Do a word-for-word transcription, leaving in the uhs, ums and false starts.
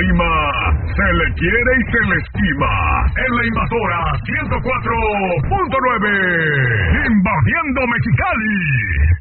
rima, se le quiere y se le estima. En la Invasora ciento cuatro punto nueve, invadiendo Mexicali.